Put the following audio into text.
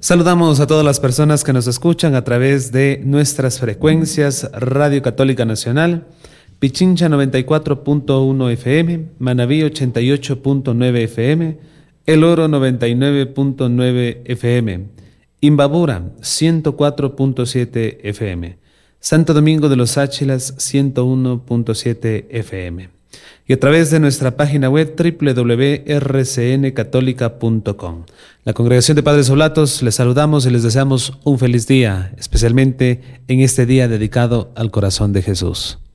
Saludamos a todas las personas que nos escuchan a través de nuestras frecuencias: Radio Católica Nacional, Pichincha 94.1 FM, Manabí 88.9 FM, El Oro 99.9 FM, Imbabura 104.7 FM, Santo Domingo de los Áchilas 101.7 FM. Y a través de nuestra página web www.rcncatólica.com. La Congregación de Padres Oblatos les saludamos y les deseamos un feliz día, especialmente en este día dedicado al corazón de Jesús.